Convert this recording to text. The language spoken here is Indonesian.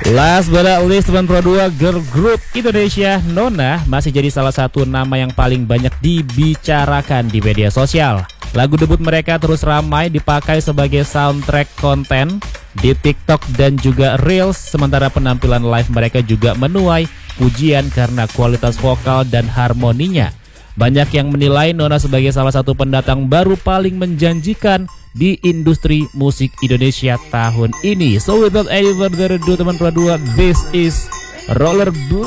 Last but not least, teman Pro 2, girl group Indonesia Nona masih jadi salah satu nama yang paling banyak dibicarakan di media sosial. Lagu debut mereka terus ramai dipakai sebagai soundtrack konten di TikTok dan juga Reels, sementara penampilan live mereka juga menuai pujian karena kualitas vokal dan harmoninya. Banyak yang menilai Nona sebagai salah satu pendatang baru paling menjanjikan di industri musik Indonesia tahun ini. So without any further ado, teman Pro 2, this is Rollerblade.